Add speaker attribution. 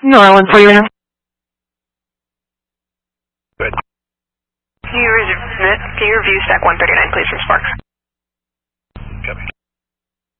Speaker 1: Norland for you now.
Speaker 2: Good. Can you review stack 139, please, from Sparks?